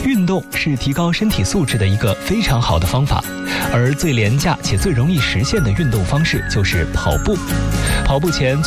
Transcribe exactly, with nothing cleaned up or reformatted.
运动是提高身体素质的一个非常好的方法，而最廉价且最容易实现的运动方式就是跑步。跑步前